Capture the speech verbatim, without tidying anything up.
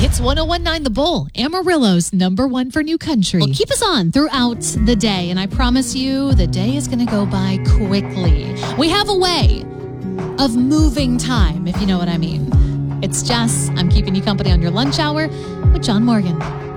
Hits one oh one point nine The Bull, Amarillo's number one for new country. Well, keep us on throughout the day, and I promise you the day is going to go by quickly. We have a way of moving time, if you know what I mean. It's Jess. I'm keeping you company on your lunch hour with John Morgan.